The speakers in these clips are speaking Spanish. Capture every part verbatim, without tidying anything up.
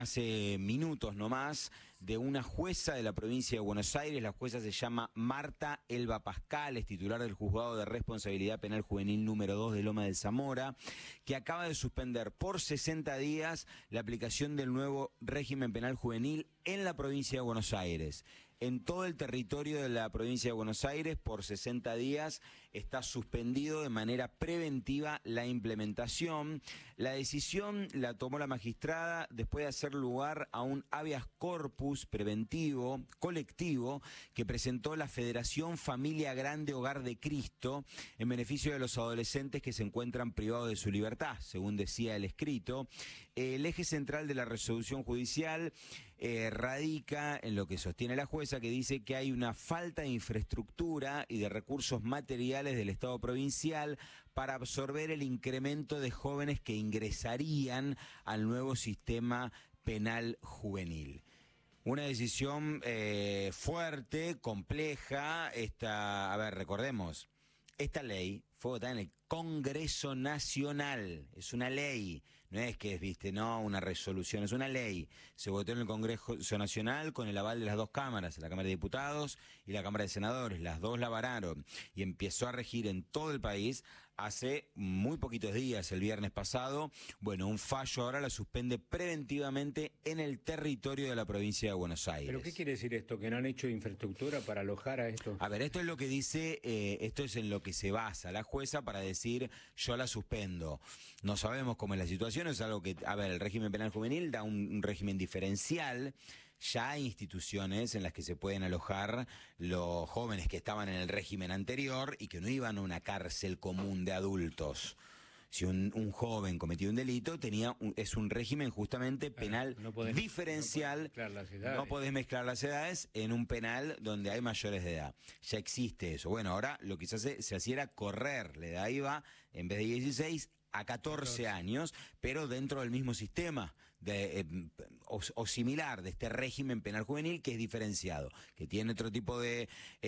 Hace minutos nomás, de una jueza de la provincia de Buenos Aires. La jueza se llama Marta Elba Pascal, es titular del Juzgado de Responsabilidad Penal Juvenil número dos de Loma de Zamora, que acaba de suspender por sesenta días la aplicación del nuevo régimen penal juvenil en la provincia de Buenos Aires. En todo el territorio de la provincia de Buenos Aires, por sesenta días, está suspendido de manera preventiva la implementación. La decisión la tomó la magistrada después de hacer lugar a un habeas corpus preventivo, colectivo, que presentó la Federación Familia Grande Hogar de Cristo en beneficio de los adolescentes que se encuentran privados de su libertad, según decía el escrito. El eje central de la resolución judicial eh, radica en lo que sostiene la jueza, que dice que hay una falta de infraestructura y de recursos materiales del Estado provincial para absorber el incremento de jóvenes que ingresarían al nuevo sistema penal juvenil. Una decisión eh, fuerte, compleja. Esta, a ver, recordemos, esta ley fue votada en el Congreso Nacional, es una ley, no es que es, viste, no, una resolución, es una ley. Se votó en el Congreso Nacional con el aval de las dos cámaras, la Cámara de Diputados y la Cámara de Senadores, las dos la avalaron y empezó a regir en todo el país hace muy poquitos días, el viernes pasado. Bueno, un fallo ahora la suspende preventivamente en el territorio de la provincia de Buenos Aires. ¿Pero qué quiere decir esto? ¿Que no han hecho infraestructura para alojar a esto? A ver, esto es lo que dice, eh, esto es en lo que se basa la jueza para decir yo la suspendo. No sabemos cómo es la situación, es algo que, a ver, el régimen penal juvenil da un, un régimen diferencial. Ya hay instituciones en las que se pueden alojar los jóvenes que estaban en el régimen anterior y que no iban a una cárcel común de adultos. Si un, un joven cometió un delito, tenía un, es un régimen justamente penal no podés, diferencial. No podés mezclar las edades. No podés mezclar las edades en un penal donde hay mayores de edad. Ya existe eso. Bueno, ahora lo que se hace, se hacía era correr. La edad iba, en vez de dieciséis, a catorce años, pero dentro del mismo sistema de, eh, o, o similar de este régimen penal juvenil, que es diferenciado, que tiene otro tipo de,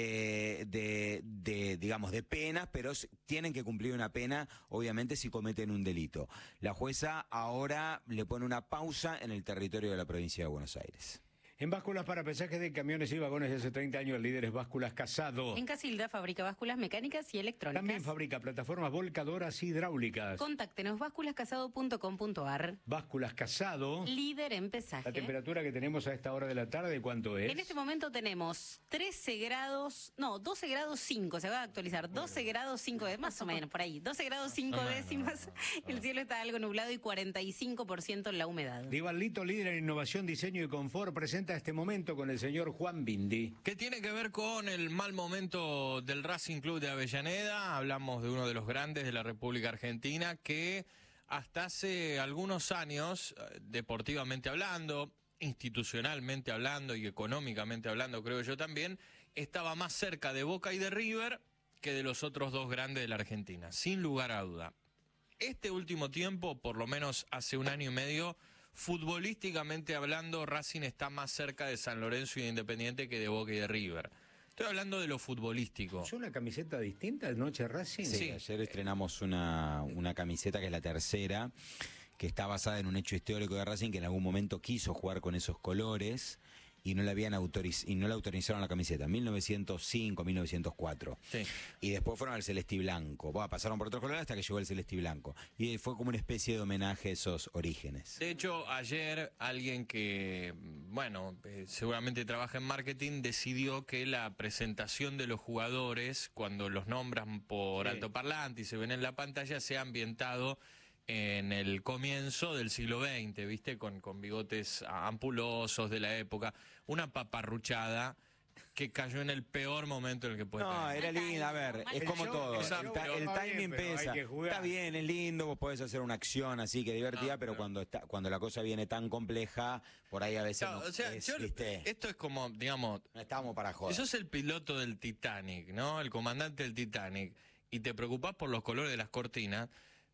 eh, de, de digamos, de penas, pero tienen que cumplir una pena, obviamente, si cometen un delito. La jueza ahora le pone una pausa en el territorio de la provincia de Buenos Aires. En básculas para pesajes de camiones y vagones de hace treinta años, el líder es Básculas Casado. En Casilda fabrica básculas mecánicas y electrónicas. También fabrica plataformas volcadoras hidráulicas. Contáctenos básculas casado punto com punto ar. Básculas Casado. Líder en pesaje. La temperatura que tenemos a esta hora de la tarde, ¿cuánto es? En este momento tenemos trece grados, no, doce grados cinco, se va a actualizar, doce bueno. grados cinco, más o menos, por ahí, doce grados cinco no, décimas, no, no, no, el cielo está algo nublado y cuarenta y cinco por ciento la humedad. Divalito, líder en innovación, diseño y confort, presenta este momento con el señor Juan Bindi. ¿Qué tiene que ver con el mal momento del Racing Club de Avellaneda? Hablamos de uno de los grandes de la República Argentina que hasta hace algunos años, deportivamente hablando, institucionalmente hablando y económicamente hablando, creo yo también, estaba más cerca de Boca y de River que de los otros dos grandes de la Argentina, sin lugar a duda. Este último tiempo, por lo menos hace un año y medio, futbolísticamente hablando, Racing está más cerca de San Lorenzo y de Independiente que de Boca y de River. Estoy hablando de lo futbolístico. ¿Es una camiseta distinta de Noche Racing? Sí, sí, ayer estrenamos una, una camiseta que es la tercera, que está basada en un hecho histórico de Racing, que en algún momento quiso jugar con esos colores y no le habían autoriz y no le autorizaron la camiseta, mil novecientos cinco, mil novecientos cuatro. Sí. Y después fueron al celeste y blanco. Bueno, pasaron por otros colores hasta que llegó el celeste y blanco. Y fue como una especie de homenaje a esos orígenes. De hecho, ayer alguien que, bueno, eh, seguramente trabaja en marketing, decidió que la presentación de los jugadores, cuando los nombran por sí. altoparlante y se ven en la pantalla, sea ambientado en el comienzo del siglo veinte, ¿viste? Con, con bigotes ampulosos de la época. Una paparruchada que cayó en el peor momento en el que puede No, caer. era lindo, a ver, es como todo. El, el timing pesa. Está bien, es lindo, vos podés hacer una acción así que divertida, no, pero, pero cuando está, cuando la cosa viene tan compleja, por ahí a veces no, no o sea, es, yo, ¿viste? Esto es como, digamos, no estamos para joder. Sos el piloto del Titanic, ¿no? El comandante del Titanic, y te preocupás por los colores de las cortinas.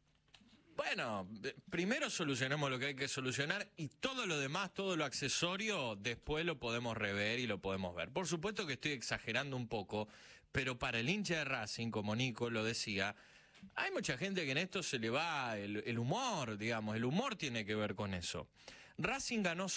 Bueno, primero solucionemos lo que hay que solucionar y todo lo demás, todo lo accesorio, después lo podemos rever y lo podemos ver. Por supuesto que estoy exagerando un poco, pero para el hincha de Racing, como Nico lo decía, hay mucha gente que en esto se le va el, el humor, digamos, el humor tiene que ver con eso. Racing ganó